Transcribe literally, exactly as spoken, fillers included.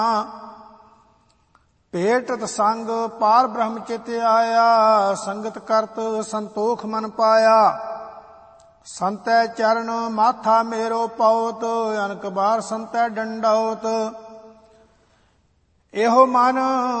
ਭੇਟਤ ਸੰਗ ਪਾਰ ਬ੍ਰਹਮ ਚਿਤ ਆਇਆ, ਸੰਗਤ ਕਰਤ ਸੰਤੋਖ ਮਨ ਪਾਇਆ। ਸੰਤੈ ਚਰਨ ਮਾਥਾ ਮੇਰੋ ਪਉਤ, ਅਨਕ ਬਾਰ ਸੰਤੈ ਡੰਡਉਤ। ਇਹੋ ਮਨ